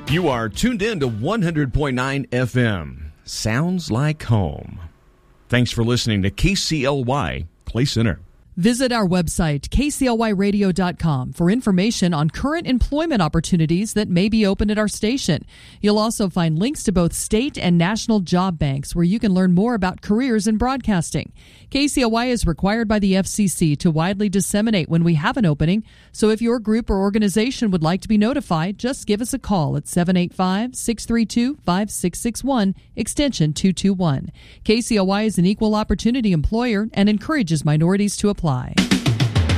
You are tuned in to 100.9 FM. Sounds like home. Thanks for listening to KCLY Clay Center. Visit our website, kclyradio.com, for information on current employment opportunities that may be open at our station. You'll also find links to both state and national job banks where you can learn more about careers in broadcasting. KCLY is required by the FCC to widely disseminate when we have an opening, so if your group or organization would like to be notified, just give us a call at 785-632-5661, extension 221. KCLY is an equal opportunity employer and encourages minorities to apply.